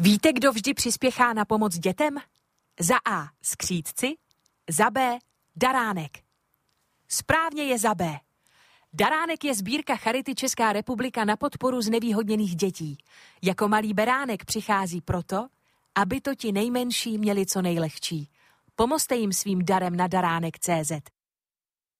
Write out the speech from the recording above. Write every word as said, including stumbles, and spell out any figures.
Víte, kdo vždy přispěchá na pomoc dětem? Za A. skřídci, za B. daránek. Správně je za B. Daránek je sbírka Charity Česká republika na podporu znevýhodněných dětí. Jako malý beránek přichází proto, aby to ti nejmenší měli co nejlehčí. Pomozte jim svým darem na daránek tečka cé zet.